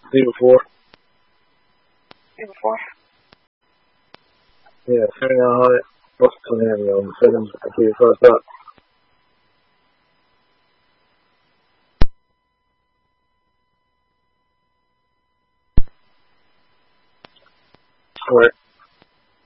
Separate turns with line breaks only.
before.
Before.
Yeah, figuring out how to what's the name of film first up. Right.